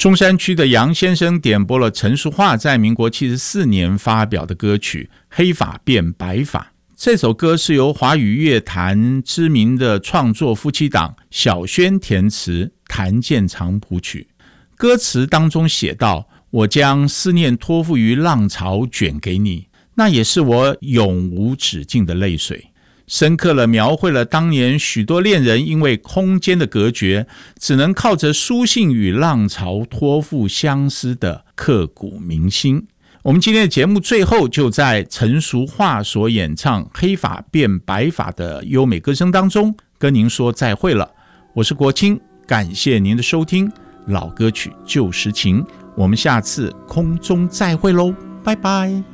中山区的杨先生点播了陈淑桦在民国74年发表的歌曲《黑发变白发》。这首歌是由华语乐坛知名的创作夫妻档小轩填词，谭健常谱曲。歌词当中写道：我将思念托付于浪潮卷给你，那也是我永无止境的泪水。深刻地描绘了当年许多恋人因为空间的隔绝，只能靠着书信与浪潮托付相思的刻骨铭心。我们今天的节目最后就在陈淑桦所演唱《黑发变白发》的优美歌声当中跟您说再会了。我是国清，感谢您的收听，老歌曲旧时情，我们下次空中再会喽，拜拜。